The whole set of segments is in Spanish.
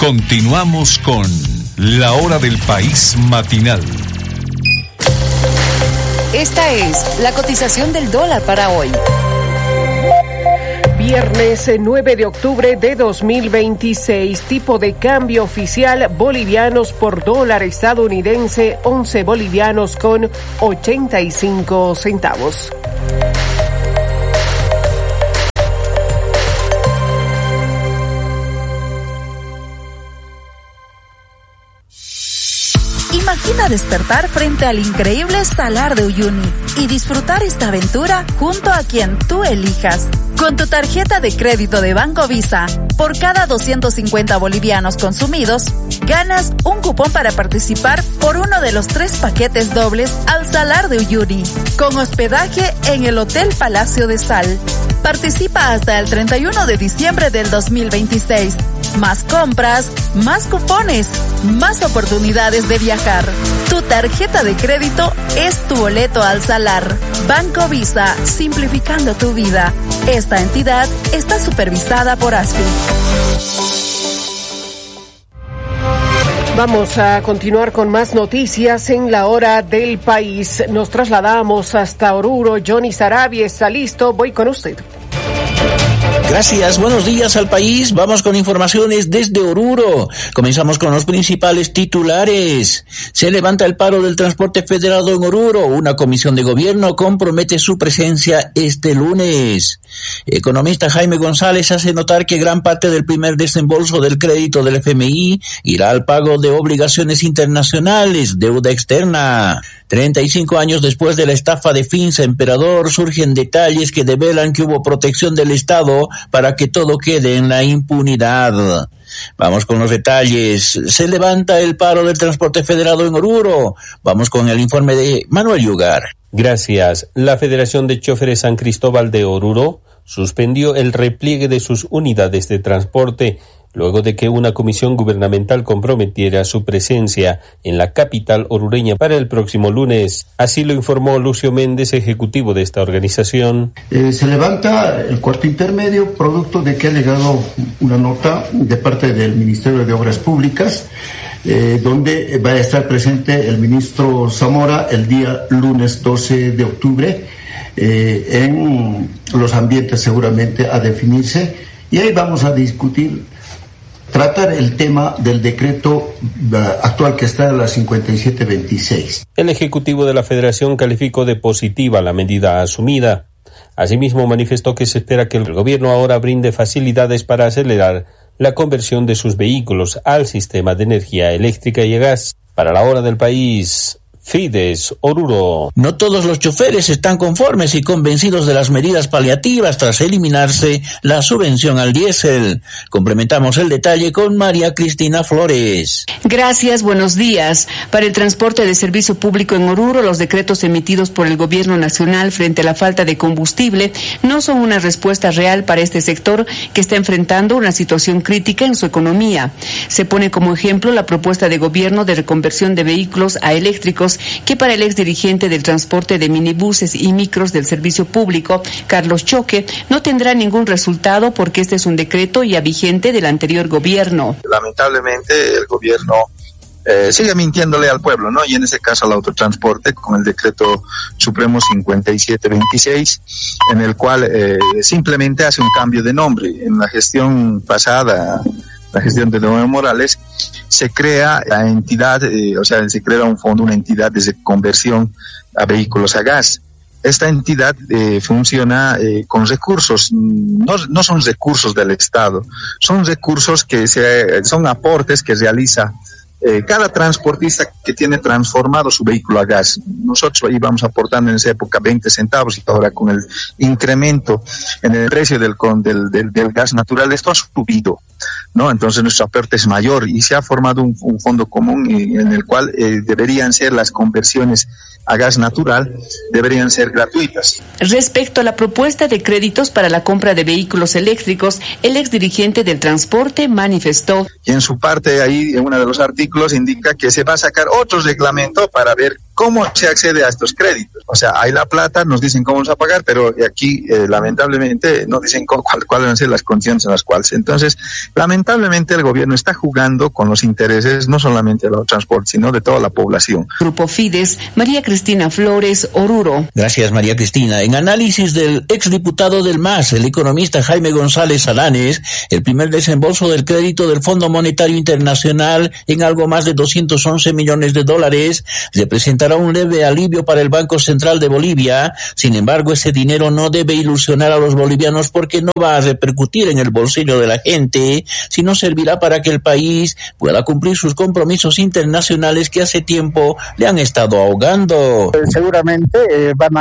Continuamos con La Hora del País Matinal. Esta es la cotización del dólar para hoy. Viernes 9 de octubre de 2026, tipo de cambio oficial bolivianos por dólar estadounidense, 11 bolivianos con 85 centavos. Imagina despertar frente al increíble Salar de Uyuni y disfrutar esta aventura junto a quien tú elijas. Con tu tarjeta de crédito de Banco Visa, por cada 250 bolivianos consumidos, ganas un cupón para participar por uno de los 3 paquetes dobles al Salar de Uyuni, con hospedaje en el Hotel Palacio de Sal. Participa hasta el 31 de diciembre del 2026. Más compras, más cupones, más oportunidades de viajar. Tu tarjeta de crédito es tu boleto al Salar. Banco Visa, simplificando tu vida. Esta entidad está supervisada por ASFI. Vamos a continuar con más noticias en La Hora del País. Nos trasladamos hasta Oruro. Johnny Sarabia está listo. Voy con usted. Gracias, buenos días al país. Vamos con informaciones desde Oruro. Comenzamos con los principales titulares. Se levanta el paro del transporte federado en Oruro. Una comisión de gobierno compromete su presencia este lunes. Economista Jaime González hace notar que gran parte del primer desembolso del crédito del FMI irá al pago de obligaciones internacionales, deuda externa. 35 años después de la estafa de Finza Emperador, surgen detalles que develan que hubo protección del Estado para que todo quede en la impunidad. Vamos con los detalles. Se levanta el paro del transporte federado en Oruro. Vamos con el informe de Manuel Yugar. Gracias. La Federación de Choferes San Cristóbal de Oruro suspendió el repliegue de sus unidades de transporte luego de que una comisión gubernamental comprometiera su presencia en la capital orureña para el próximo lunes. Así lo informó Lucio Méndez, ejecutivo de esta organización. Se levanta el cuarto intermedio, producto de que ha llegado una nota de parte del Ministerio de Obras Públicas, donde va a estar presente el ministro Zamora el día lunes 12 de octubre, en los ambientes seguramente a definirse, y ahí vamos a tratar el tema del decreto actual que está en la 5726. El ejecutivo de la Federación calificó de positiva la medida asumida. Asimismo, manifestó que se espera que el gobierno ahora brinde facilidades para acelerar la conversión de sus vehículos al sistema de energía eléctrica y a gas. Para La Hora del País, Fides, Oruro. No todos los choferes están conformes y convencidos de las medidas paliativas tras eliminarse la subvención al diésel. Complementamos el detalle con María Cristina Flores. Gracias, buenos días. Para el transporte de servicio público en Oruro, los decretos emitidos por el gobierno nacional frente a la falta de combustible no son una respuesta real para este sector que está enfrentando una situación crítica en su economía. Se pone como ejemplo la propuesta de gobierno de reconversión de vehículos a eléctricos, que para el exdirigente del transporte de minibuses y micros del servicio público, Carlos Choque, no tendrá ningún resultado porque este es un decreto ya vigente del anterior gobierno. Lamentablemente el gobierno sigue mintiéndole al pueblo, ¿no? Y en ese caso al autotransporte, con el decreto supremo 5726, en el cual simplemente hace un cambio de nombre. En la gestión pasada, la gestión de Evo Morales, se crea la entidad, se crea un fondo, una entidad de conversión a vehículos a gas. Esta entidad funciona con recursos, no son recursos del Estado, son recursos son aportes que realiza cada transportista que tiene transformado su vehículo a gas. Nosotros íbamos aportando en esa época 20 centavos y ahora con el incremento en el precio del gas natural, esto ha subido, ¿no? Entonces nuestro aporte es mayor y se ha formado un fondo común en el cual deberían ser las conversiones a gas natural, deberían ser gratuitas. Respecto a la propuesta de créditos para la compra de vehículos eléctricos, el exdirigente del transporte manifestó. Y en su parte ahí, en uno de los artículos, artículos indica que se va a sacar otro reglamento para ver cómo se accede a estos créditos. O sea, hay la plata, nos dicen cómo vamos a pagar, pero aquí lamentablemente no dicen cuáles van a ser las condiciones en las cuales. Entonces, lamentablemente el gobierno está jugando con los intereses no solamente de los transportes, sino de toda la población. Grupo Fides, María Cristina Flores, Oruro. Gracias, María Cristina. En análisis del exdiputado del MAS, el economista Jaime González Alanes, el primer desembolso del crédito del Fondo Monetario Internacional en algo más de $211 millones representará un leve alivio para el Banco Central de Bolivia. Sin embargo, ese dinero no debe ilusionar a los bolivianos porque no va a repercutir en el bolsillo de la gente, sino servirá para que el país pueda cumplir sus compromisos internacionales que hace tiempo le han estado ahogando. Seguramente van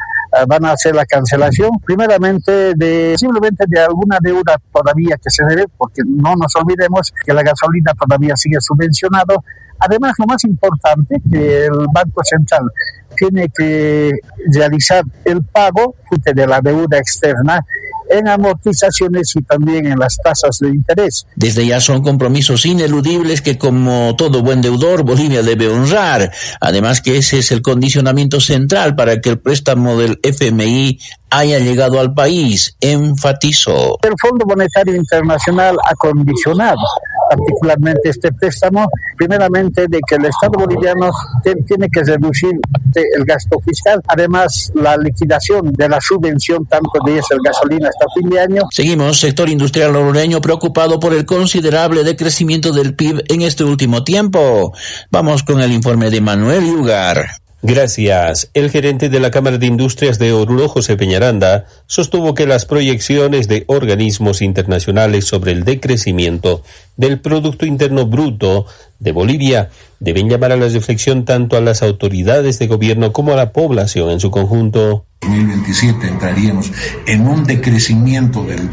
a hacer la cancelación, primeramente simplemente de alguna deuda todavía que se debe, porque no nos olvidemos que la gasolina todavía sigue subvencionado. Además, lo más importante, que el Banco Central tiene que realizar el pago de la deuda externa en amortizaciones y también en las tasas de interés. Desde ya son compromisos ineludibles que, como todo buen deudor, Bolivia debe honrar. Además que ese es el condicionamiento central para que el préstamo del FMI haya llegado al país, enfatizó. El Fondo Monetario Internacional ha condicionado particularmente este préstamo, primeramente de que el Estado boliviano tiene que reducir el gasto fiscal, además la liquidación de la subvención tanto de diésel, gasolina hasta fin de año. Seguimos, sector industrial orureño preocupado por el considerable decrecimiento del PIB en este último tiempo. Vamos con el informe de Manuel Lugar. Gracias. El gerente de la Cámara de Industrias de Oruro, José Peñaranda, sostuvo que las proyecciones de organismos internacionales sobre el decrecimiento del Producto Interno Bruto de Bolivia deben llamar a la reflexión tanto a las autoridades de gobierno como a la población en su conjunto. 2027 entraríamos en un decrecimiento del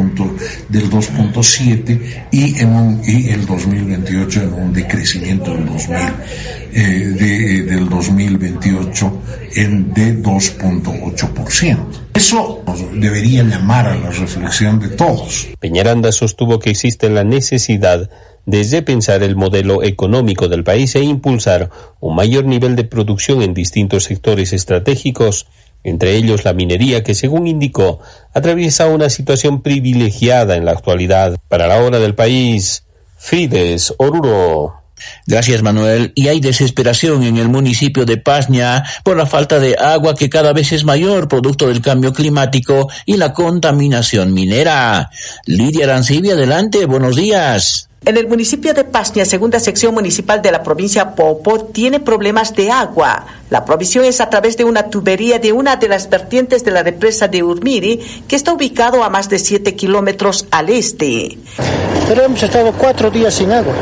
2.7 y el 2028 en un decrecimiento del 2028 de 2.8%. Eso nos debería llamar a la reflexión de todos. Peñaranda sostuvo que existe la necesidad de repensar el modelo económico del país e impulsar un mayor nivel de producción en distintos sectores estratégicos, entre ellos la minería, que según indicó atraviesa una situación privilegiada en la actualidad. Para la hora del país, Fides, Oruro. Gracias, Manuel. Y hay desesperación en el municipio de Pasña por la falta de agua que cada vez es mayor, producto del cambio climático y la contaminación minera. Lidia Arancibia, adelante, buenos días. En el municipio de Pasña, segunda sección municipal de la provincia Poopó, tiene problemas de agua. La provisión es a través de una tubería de una de las vertientes de la represa de Urmiri, que está ubicado a más de 7 kilómetros al este. Pero hemos estado 4 días sin agua.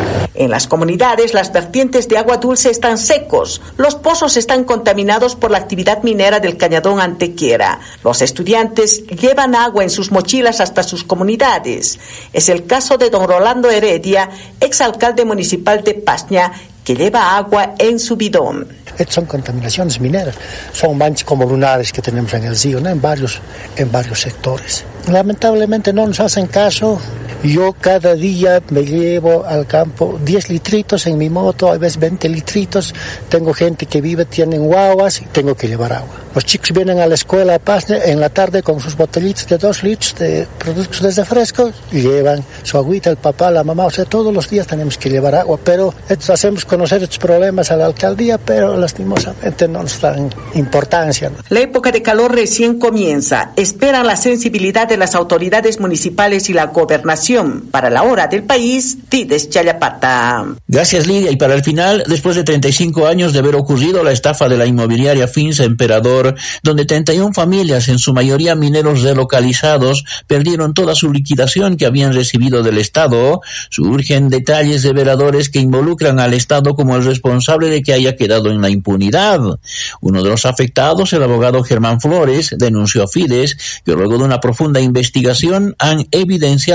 En las comunidades, las vertientes de agua dulce están secos. Los pozos están contaminados por la actividad minera del cañadón Antequera. Los estudiantes llevan agua en sus mochilas hasta sus comunidades. Es el caso de don Rolando Heredia, exalcalde municipal de Pasña, que lleva agua en su bidón. Estas son contaminaciones mineras, son manchas como lunares que tenemos en el río, ¿no? en varios sectores. Lamentablemente no nos hacen caso. Yo cada día me llevo al campo 10 litritos en mi moto, a veces 20 litritos. Tengo gente que vive, tienen guaguas y tengo que llevar agua. Los chicos vienen a la escuela a Paz en la tarde con sus botellitos de 2 litros de productos de refresco y llevan su agüita, el papá, la mamá. O sea, todos los días tenemos que llevar agua, pero hacemos conocer estos problemas a la alcaldía, pero lastimosamente no nos dan importancia. La época de calor recién comienza. Esperan la sensibilidad de las autoridades municipales y la gobernación. Para la hora del país, Fides Chayapata. Gracias, Lidia. Y para el final, después de 35 años de haber ocurrido la estafa de la inmobiliaria Finsa Emperador, donde 31 familias, en su mayoría mineros relocalizados, perdieron toda su liquidación que habían recibido del Estado, surgen detalles reveladores que involucran al Estado como el responsable de que haya quedado en la impunidad. Uno de los afectados, el abogado Germán Flores, denunció a Fides que luego de una profunda investigación han evidenciado que si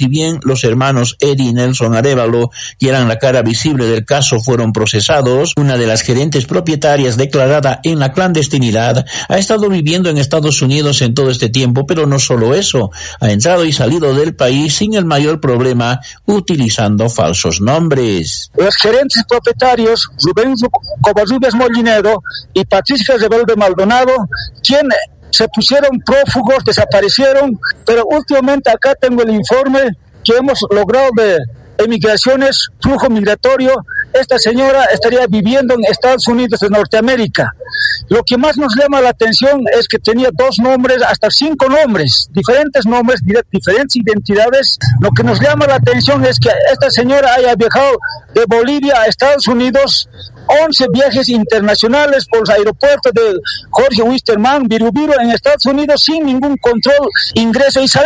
si bien los hermanos Eddie y Nelson Arévalo, que eran la cara visible del caso, fueron procesados, una de las gerentes propietarias declarada en la clandestinidad ha estado viviendo en Estados Unidos en todo este tiempo, pero no solo eso, ha entrado y salido del país sin el mayor problema utilizando falsos nombres. Los gerentes propietarios Rubén Covarrubias Molinero y Patricia Rebelde Maldonado, quienes se pusieron prófugos, desaparecieron, pero últimamente acá tengo el informe que hemos logrado de emigraciones, flujo migratorio. Esta señora estaría viviendo en Estados Unidos de Norteamérica. Lo que más nos llama la atención es que tenía 2 nombres, hasta 5 nombres, diferentes identidades. Lo que nos llama la atención es que esta señora haya viajado de Bolivia a Estados Unidos, 11 viajes internacionales por los aeropuertos de Jorge Wisterman, Virubiru en Estados Unidos sin ningún control, ingreso y salida.